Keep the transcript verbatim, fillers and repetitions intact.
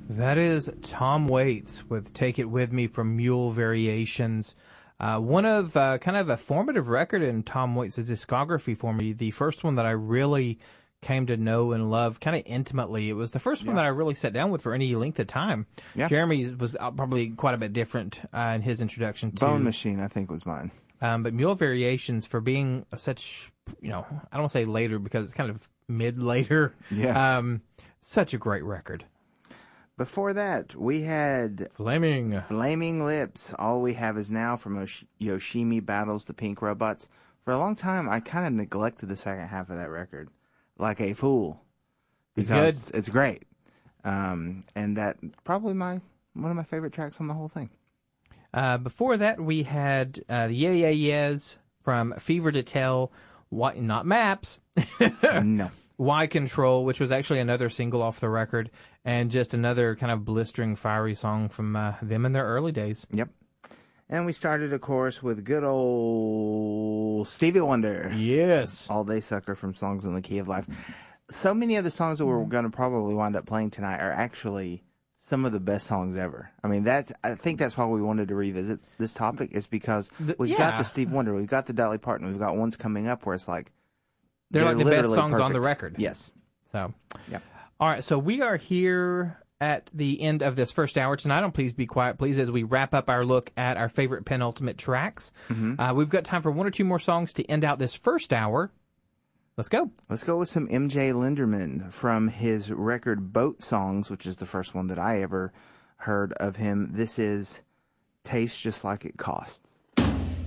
That is Tom Waits with Take It With Me from Mule Variations. Uh, one of uh, kind of a formative record in Tom Waits' discography for me. The first one that I really came to know and love kind of intimately. It was the first one Yeah. that I really sat down with for any length of time. Yeah. Jeremy's was uh, probably quite a bit different uh, in his introduction to Bone Machine, I think, was mine. Um, but Mule Variations, for being such, you know, I don't want to say later because it's kind of mid-later. Yeah. Um, such a great record. Before that, we had Flaming. Flaming Lips. All We Have Is Now from Yosh- Yoshimi Battles the Pink Robots. For a long time, I kind of neglected the second half of that record like a fool. It's Because good. it's great. Um, and that probably my one of my favorite tracks on the whole thing. Uh, before that, we had uh, the Yeah Yeah Yeahs from Fever to Tell, Why, not Maps, No. Why Control, which was actually another single off the record, and just another kind of blistering, fiery song from uh, them in their early days. Yep. And we started, of course, with good old Stevie Wonder. Yes. All Day Sucker from Songs in the Key of Life. So many of the songs that we're going to probably wind up playing tonight are actually some of the best songs ever. I mean, that's, I think that's why we wanted to revisit this topic, is because The- we've yeah. got the Steve Wonder, we've got the Dolly Parton, we've got ones coming up where it's like, They're, like the best literally songs on the perfect. record. Yes. So, Yep. all right. So we are here at the end of this first hour tonight on Please Be Quiet, Please, as we wrap up our look at our favorite penultimate tracks. Mm-hmm. Uh, we've got time for one or two more songs to end out this first hour. Let's go. Let's go with some M J Linderman from his record Boat Songs, which is the first one that I ever heard of him. This is Tastes Just Like It Costs.